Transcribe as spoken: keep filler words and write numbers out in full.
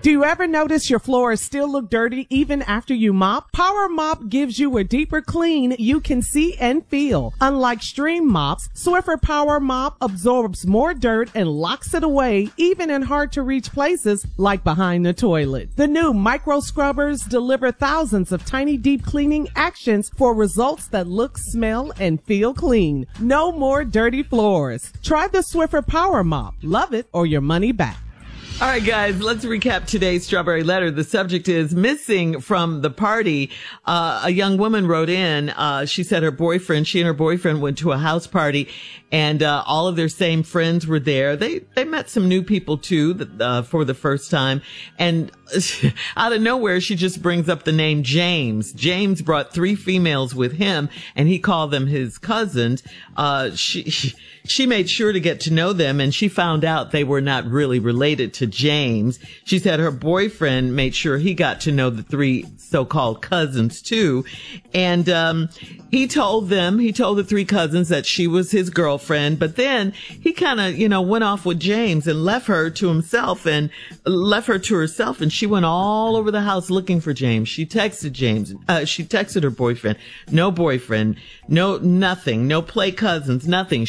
Do you ever notice your floors still look dirty even after you mop? Power Mop gives you a deeper clean you can see and feel. Unlike Stream mops, Swiffer Power Mop absorbs more dirt and locks it away even in hard to reach places like behind the toilet. The new micro scrubbers deliver thousands of tiny deep cleaning actions for results that look, smell, and feel clean. No more dirty floors. Try the Swiffer Power Mop. Love it or your money back. All right, guys, let's recap today's Strawberry Letter. The subject is missing from the party. Uh, a young woman wrote in. Uh, she said her boyfriend, she and her boyfriend went to a house party, and uh, all of their same friends were there. They they met some new people, too, uh, for the first time. And out of nowhere, she just brings up the name James. James brought three females with him, and he called them his cousins. Uh, she, she, she made sure to get to know them, and she found out they were not really related to James. She said her boyfriend made sure he got to know the three so-called cousins, too. And um he told them, he told the three cousins that she was his girlfriend, but then he kind of, you know, went off with James and left her to himself and left her to herself. And she went all over the house looking for James. She texted James. Uh, she texted her boyfriend. No boyfriend. No, nothing. No play cousins. Nothing.